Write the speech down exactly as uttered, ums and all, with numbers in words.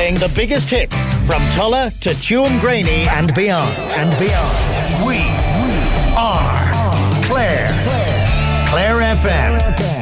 playing the biggest hits from Tulla to Tuamgraney and beyond. And beyond. We are Clare. Clare F M.